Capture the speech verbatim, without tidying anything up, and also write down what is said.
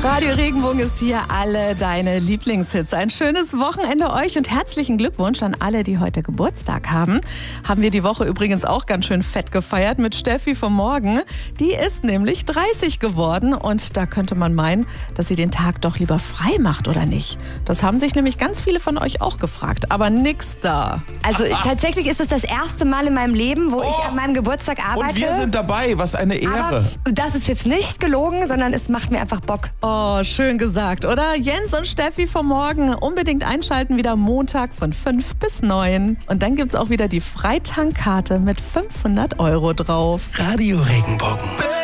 Radio Regenbogen ist hier, alle deine Lieblingshits. Ein schönes Wochenende euch und herzlichen Glückwunsch an alle, die heute Geburtstag haben. Haben wir die Woche übrigens auch ganz schön fett gefeiert mit Steffi vom Morgen. Die ist nämlich dreißig geworden und da könnte man meinen, dass sie den Tag doch lieber frei macht, oder nicht? Das haben sich nämlich ganz viele von euch auch gefragt, aber nix da. Also tatsächlich ist es das erste Mal in meinem Leben, wo Oh. ich an meinem Geburtstag arbeite. Und wir sind dabei, was eine Ehre. Aber das ist jetzt nicht gelogen, sondern es macht mir einfach Bock. Oh, schön gesagt, oder? Jens und Steffi vom Morgen unbedingt einschalten, wieder Montag von fünf bis neun. Und dann gibt's auch wieder die Freitagkarte mit fünfhundert Euro drauf. Radio Regenbogen.